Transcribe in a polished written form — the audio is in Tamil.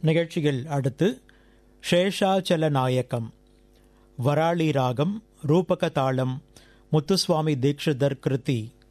நிகழ்ச்சியில் அடுத்து சேஷாச்சல நாயக்கம், வராளி ராகம், ரூபக தாளம், முத்துசுவாமி தீக்ஷிதர் கிருதி.